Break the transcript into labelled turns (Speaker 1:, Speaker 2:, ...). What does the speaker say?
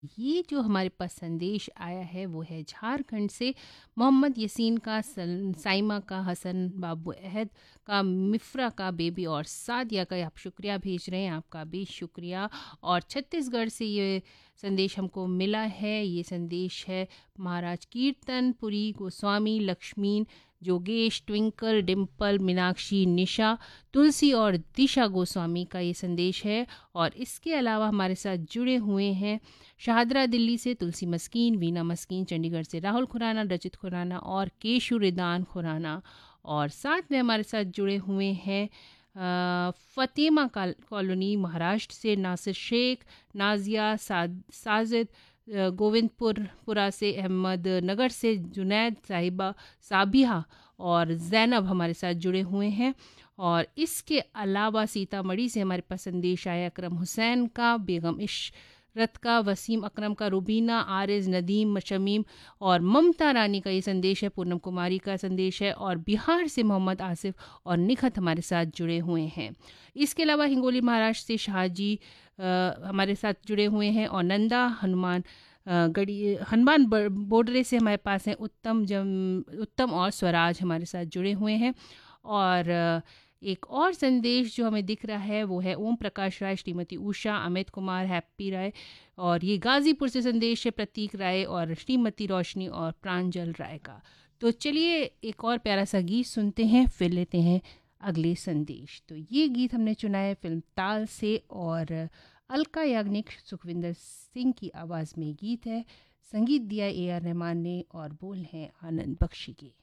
Speaker 1: ये जो हमारे पास संदेश आया है वो है झारखंड से मोहम्मद यासीन का, साइमा का, हसन बाबू अहद का, मिफ्रा का बेबी और सादिया का। आप शुक्रिया भेज रहे हैं, आपका भी शुक्रिया। और छत्तीसगढ़ से ये संदेश हमको मिला है। ये संदेश है महाराज कीर्तनपुरी गोस्वामी, लक्ष्मीन, जोगेश, ट्विंकल, डिम्पल, मीनाक्षी, निशा, तुलसी और दिशा गोस्वामी का ये संदेश है। और इसके अलावा हमारे साथ जुड़े हुए हैं शाहदरा दिल्ली से तुलसी मस्कीन, वीना मस्कीन, चंडीगढ़ से राहुल खुराना, रचित खुराना और केशु रिदान खुराना। और साथ में हमारे साथ जुड़े हुए हैं फ़तेमा कॉलोनी महाराष्ट्र से नासिर शेख, नाजिया, साजिद, गोविंदपुरा से अहमद नगर से जुनैद, साहिबा, साबिहा और जैनब हमारे साथ जुड़े हुए हैं। और इसके अलावा सीतामढ़ी से हमारे पास संदेश आया अकरम हुसैन का, बेगम इशरत का, वसीम अकरम का, रुबीना, आरिज, नदीम, शमीम और ममता रानी का ये संदेश है। पूनम कुमारी का संदेश है। और बिहार से मोहम्मद आसिफ और निखत हमारे साथ जुड़े हुए हैं। इसके अलावा हिंगोली महाराष्ट्र से शाहजी हमारे साथ जुड़े हुए हैं। और नंदा हनुमान गढ़ी हनुमान बोडरे से हमारे पास हैं उत्तम और स्वराज हमारे साथ जुड़े हुए हैं। और एक और संदेश जो हमें दिख रहा है वो है ओम प्रकाश राय, श्रीमती उषा, अमित कुमार, हैप्पी राय। और ये गाजीपुर से संदेश है प्रतीक राय और श्रीमती रोशनी और प्रांजल राय का। तो चलिए एक और प्यारा सा गीत सुनते हैं, फिर लेते हैं अगले संदेश। तो ये गीत हमने चुना है फिल्म ताल से और अलका याग्निक, सुखविंदर सिंह की आवाज़ में गीत है। संगीत दिया ए आर रहमान ने और बोल हैं आनंद बख्शी के।